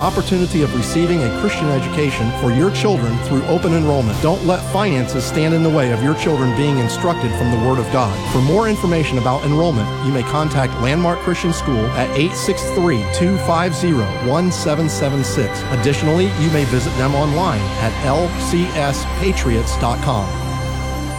opportunity of receiving a Christian education for your children through open enrollment. Don't let finances stand in the way of your children being instructed from the Word of God. For more information about enrollment, you may contact Landmark Christian School at 863-250-1776. Additionally, you may visit them online at lcspatriots.com.